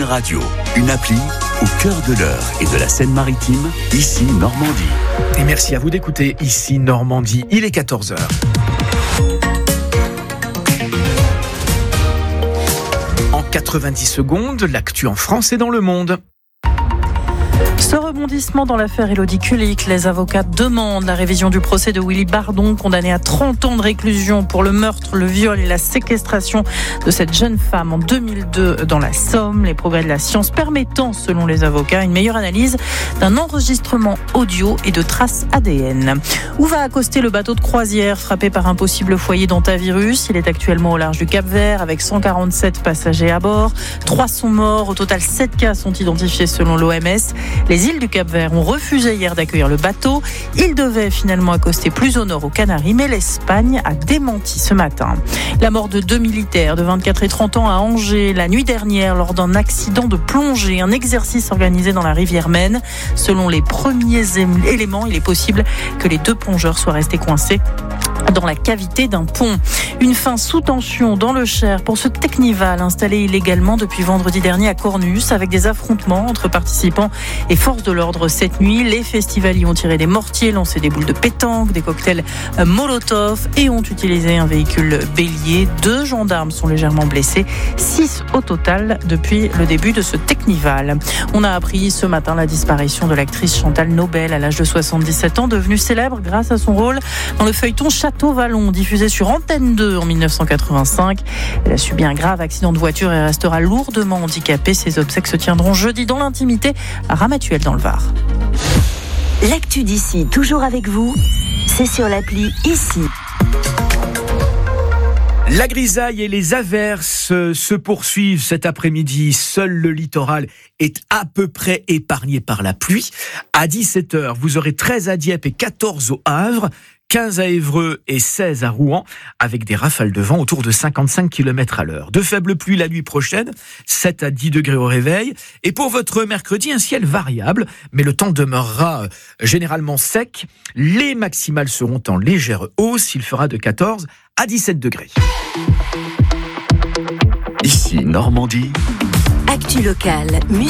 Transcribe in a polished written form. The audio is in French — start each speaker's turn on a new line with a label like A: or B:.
A: Une radio, une appli au cœur de l'Eure et de la Seine-Maritime, ici Normandie.
B: Et merci à vous d'écouter ici Normandie. Il est 14h. En 90 secondes, l'actu en France et dans le monde.
C: Ce rebondissement dans l'affaire Élodie Kulik, les avocats demandent la révision du procès de Willy Bardon, condamné à 30 ans de réclusion pour le meurtre, le viol et la séquestration de cette jeune femme en 2002 dans la Somme. Les progrès de la science permettant, selon les avocats, une meilleure analyse d'un enregistrement audio et de traces ADN. Où va accoster le bateau de croisière frappé par un possible foyer d'hantavirus? Il est actuellement au large du Cap-Vert avec 147 passagers à bord. 3 sont morts. Au total, 7 cas sont identifiés selon l'OMS. Les îles du Cap-Vert ont refusé hier d'accueillir le bateau. Il devait finalement accoster plus au nord aux Canaries, mais l'Espagne a démenti ce matin. La mort de 2 militaires de 24 et 30 ans à Angers la nuit dernière lors d'un accident de plongée, un exercice organisé dans la rivière Maine. Selon les premiers éléments, il est possible que les 2 plongeurs soient restés coincés dans la cavité d'un pont. Une fin sous tension dans le Cher pour ce Technival installé illégalement depuis vendredi dernier à Cornus, avec des affrontements entre participants et forces de l'ordre cette nuit. Les festivaliers ont tiré des mortiers, lancé des boules de pétanque, des cocktails Molotov et ont utilisé un véhicule bélier. 2 gendarmes sont légèrement blessés, 6 au total depuis le début de ce Technival. On a appris ce matin la disparition de l'actrice Chantal Nobel à l'âge de 77 ans, devenue célèbre grâce à son rôle dans le feuilleton Château Vallon, diffusé sur Antenne 2 en 1985. Elle a subi un grave accident de voiture et restera lourdement handicapée. Ses obsèques se tiendront jeudi dans l'intimité à Ramatuelle dans le Var.
D: L'actu d'ici, toujours avec vous, c'est sur l'appli Ici.
B: La grisaille et les averses se poursuivent cet après-midi. Seul le littoral est à peu près épargné par la pluie. À 17h, vous aurez 13 à Dieppe et 14 au Havre, 15 à Évreux et 16 à Rouen, avec des rafales de vent autour de 55 km à l'heure. De faibles pluies la nuit prochaine, 7 à 10 degrés au réveil. Et pour votre mercredi, un ciel variable, mais le temps demeurera généralement sec. Les maximales seront en légère hausse. Il fera de 14 à 17 degrés.
A: Ici Normandie.
D: Actu locale, musique.